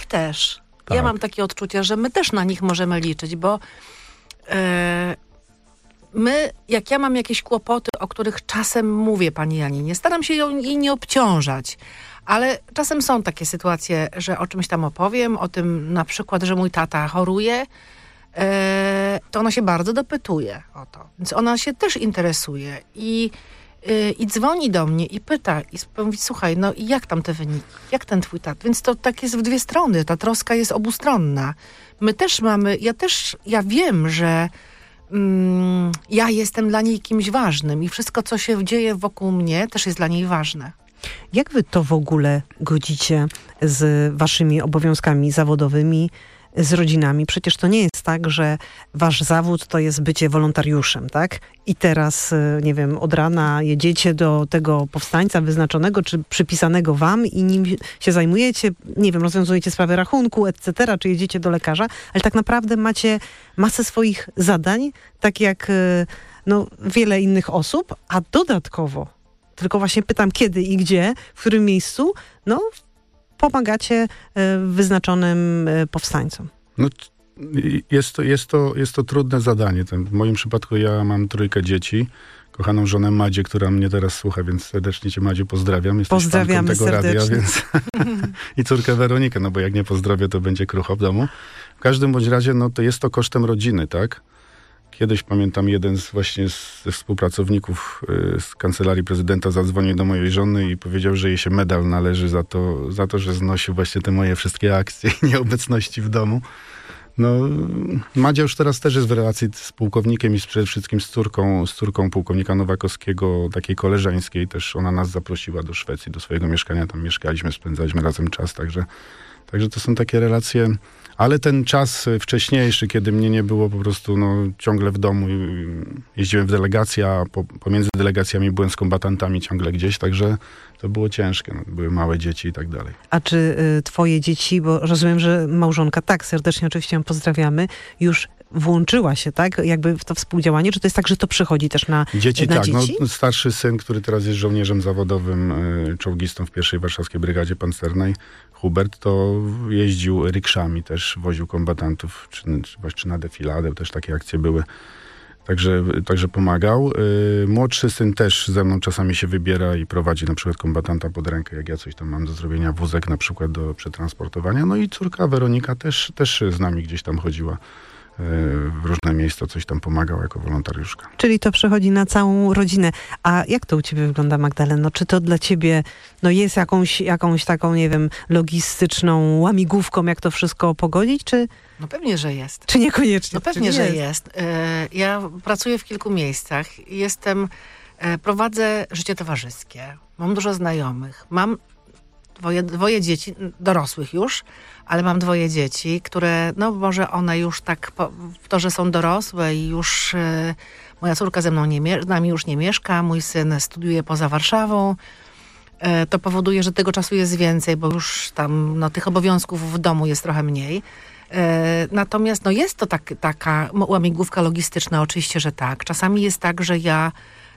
też. Tak. Ja mam takie odczucie, że my też na nich możemy liczyć, bo my, jak ja mam jakieś kłopoty, o których czasem mówię pani Janinie, staram się jej nie obciążać, ale czasem są takie sytuacje, że o czymś tam opowiem, o tym na przykład, że mój tata choruje, to ona się bardzo dopytuje o to. Więc ona się też interesuje i dzwoni do mnie i pyta i mówi, słuchaj, no i jak tam te wyniki? Jak ten twój tata? Więc to tak jest w dwie strony. Ta troska jest obustronna. My też mamy, ja wiem, że ja jestem dla niej kimś ważnym i wszystko, co się dzieje wokół mnie, też jest dla niej ważne. Jak wy to w ogóle godzicie z waszymi obowiązkami zawodowymi, z rodzinami? Przecież to nie jest tak, że wasz zawód to jest bycie wolontariuszem, tak? I teraz, nie wiem, od rana jedziecie do tego powstańca wyznaczonego, czy przypisanego wam i nim się zajmujecie, nie wiem, rozwiązujecie sprawy rachunku, etc., czy jedziecie do lekarza, ale tak naprawdę macie masę swoich zadań, tak jak wiele innych osób, a dodatkowo, tylko właśnie pytam kiedy i gdzie, w którym miejscu, pomagacie wyznaczonym powstańcom. No, jest to trudne zadanie. W moim przypadku ja mam 3 dzieci, kochaną żonę Madzię, która mnie teraz słucha, więc serdecznie cię, Madziu, pozdrawiam. Jesteś Pozdrawiamy fanką tego serdecznie. radia, więc i córkę Weronikę, bo jak nie pozdrowię, to będzie krucho w domu. W każdym bądź razie, to jest to kosztem rodziny, tak? Kiedyś, pamiętam, jeden ze współpracowników z Kancelarii Prezydenta zadzwonił do mojej żony i powiedział, że jej się medal należy za to, że znosił właśnie te moje wszystkie akcje i nieobecności w domu. Madzia już teraz też jest w relacji z pułkownikiem i przede wszystkim z córką pułkownika Nowakowskiego, takiej koleżeńskiej. Też ona nas zaprosiła do Szwecji, do swojego mieszkania. Tam mieszkaliśmy, spędzaliśmy razem czas, także to są takie relacje. Ale ten czas wcześniejszy, kiedy mnie nie było po prostu ciągle w domu, jeździłem w delegacje, a pomiędzy delegacjami byłem z kombatantami ciągle gdzieś, także to było ciężkie. Były małe dzieci i tak dalej. A czy twoje dzieci, bo rozumiem, że małżonka, tak, serdecznie oczywiście ją pozdrawiamy, już włączyła się, tak, jakby w to współdziałanie? Czy to jest tak, że to przychodzi też na dzieci? Tak. Dzieci? Starszy syn, który teraz jest żołnierzem zawodowym, czołgistą w 1. Warszawskiej Brygadzie Pancernej, Hubert, to jeździł rikszami też, woził kombatantów, czy na defiladę, też takie akcje były. Także pomagał. Młodszy syn też ze mną czasami się wybiera i prowadzi na przykład kombatanta pod rękę, jak ja coś tam mam do zrobienia, wózek na przykład do przetransportowania. I córka Weronika też z nami gdzieś tam chodziła w różne miejsca, coś tam pomagał jako wolontariuszka. Czyli to przechodzi na całą rodzinę. A jak to u ciebie wygląda, Magdaleno? Czy to dla ciebie jest jakąś taką, nie wiem, logistyczną łamigłówką, jak to wszystko pogodzić, czy... No pewnie, że jest. Czy niekoniecznie? No pewnie, że jest. Ja pracuję w kilku miejscach. Prowadzę życie towarzyskie. Mam dużo znajomych. Mam dwoje dzieci, dorosłych już, ale mam 2 dzieci, które, może one już tak, w to, że są dorosłe i już moja córka z nami już nie mieszka, mój syn studiuje poza Warszawą. To powoduje, że tego czasu jest więcej, bo już tam tych obowiązków w domu jest trochę mniej. Natomiast jest to taka łamigłówka logistyczna, oczywiście, że tak. Czasami jest tak, że ja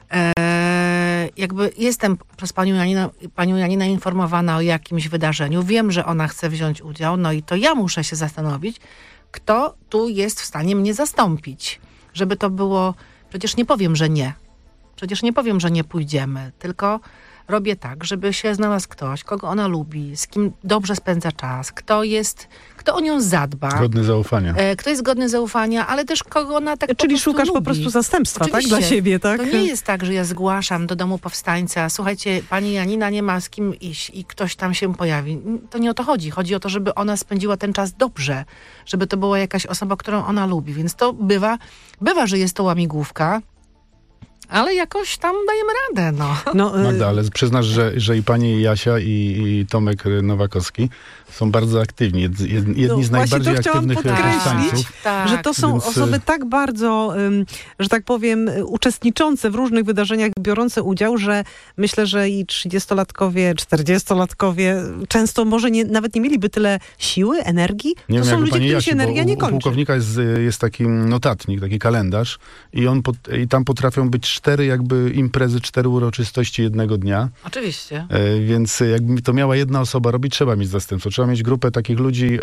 jestem przez panią Janinę informowana o jakimś wydarzeniu. Wiem, że ona chce wziąć udział, i to ja muszę się zastanowić, kto tu jest w stanie mnie zastąpić. Żeby to było... Przecież nie powiem, że nie. Przecież nie powiem, że nie pójdziemy, tylko robię tak, żeby się znalazł ktoś, kogo ona lubi, z kim dobrze spędza czas, kto o nią zadba. Godny zaufania. Kto jest godny zaufania, ale też kogo ona tak Czyli szukasz lubi. po prostu zastępstwa, Oczywiście. tak? Dla siebie, tak? To nie jest tak, że ja zgłaszam do domu powstańca, słuchajcie, pani Janina nie ma z kim iść i ktoś tam się pojawi. To nie o to chodzi. Chodzi o to, żeby ona spędziła ten czas dobrze, żeby to była jakaś osoba, którą ona lubi. Więc to bywa, że jest to łamigłówka, ale jakoś tam dajemy radę, Magda, ale przyznasz, że i pani Jasia i Tomek Nowakowski są bardzo aktywni. Jedni z najbardziej aktywnych powstańców. Tak. Że to są osoby tak bardzo, że tak powiem, uczestniczące w różnych wydarzeniach, biorące udział, że myślę, że i 30-latkowie, 40-latkowie często może nawet nie mieliby tyle siły, energii. To są ludzie, którym się energia nie kończy. U pułkownika jest taki notatnik, taki kalendarz i tam potrafią być 4 jakby imprezy, 4 uroczystości jednego dnia. Oczywiście. Więc jakby to miała jedna osoba robić, trzeba mieć zastępców. Trzeba mieć grupę takich ludzi,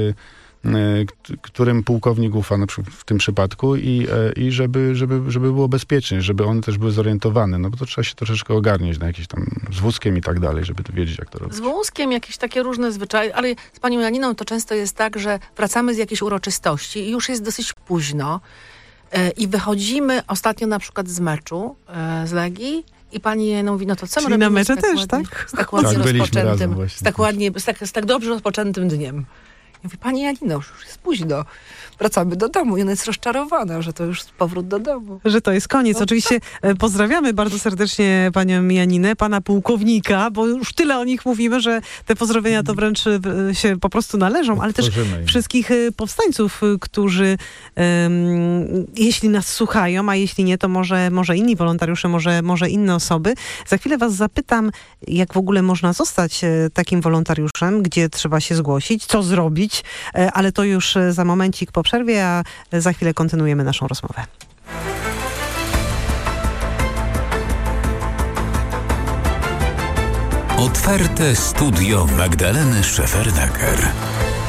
którym pułkownik ufa w tym przypadku i żeby było bezpiecznie, żeby one też były zorientowane, no bo to trzeba się troszeczkę ogarniać na jakieś tam z wózkiem i tak dalej, żeby to wiedzieć, jak to robić. Z wózkiem jakieś takie różne zwyczaje, ale z panią Janiną to często jest tak, że wracamy z jakiejś uroczystości i już jest dosyć późno i wychodzimy ostatnio na przykład z meczu z Legii i pani Janina mówi, no to co my robimy na mecze z też, ładnie, tak? z tak ładnie byliśmy razem rozpoczętym, właśnie. z tak dobrze rozpoczętym dniem. Ja mówię, pani Janina, już jest późno. Wracamy do domu i ona jest rozczarowana, że to już powrót do domu. Że to jest koniec. Oczywiście pozdrawiamy bardzo serdecznie panią Janinę, pana pułkownika, bo już tyle o nich mówimy, że te pozdrowienia to wręcz się po prostu należą, ale też wszystkich powstańców, którzy jeśli nas słuchają, a jeśli nie, to może inni wolontariusze, może inne osoby. Za chwilę was zapytam, jak w ogóle można zostać takim wolontariuszem, gdzie trzeba się zgłosić, co zrobić, ale to już za momencik po przerwie, a za chwilę kontynuujemy naszą rozmowę. Otwarte studio Magdaleny Szefernaker.